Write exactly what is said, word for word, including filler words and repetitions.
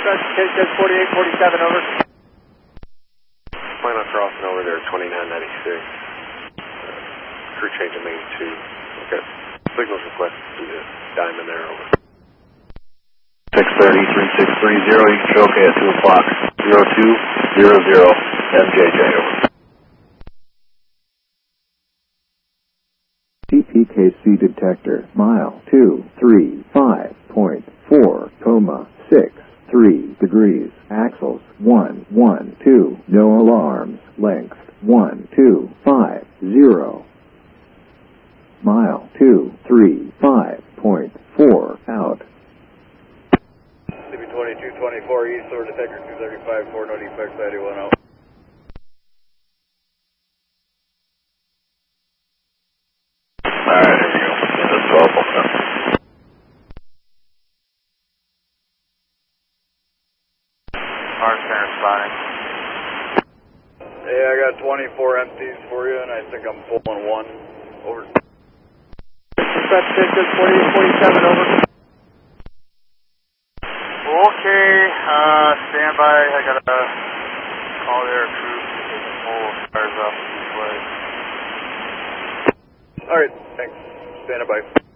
Dispatch, forty-eight forty-seven, over. Plan on crossing over there, twenty-nine ninety-six. Uh, crew change in main two. Okay. Signals requested through the diamond there, over. six thirty, three six three zero, you can show okay at two o'clock. zero two zero zero, M J J, over. T P K C detector, mile two three five point four, coma six three degrees, axles one one two, no alarms, length one two five zero, mile two three five point four, out. C B twenty-two twenty-four east, or detector two thirty-five, four, no defects, ninety-one out. Alright, here we go. Yeah, that's awful. Car center spotting. Hey, I got twenty-four empties for you, and I think I'm pulling one. Over. Dispatch, forty-eight forty-seven, over. Okay, uh, stand by. I gotta call their crew so they can pull cars off this way. Alright, thanks. Stand by.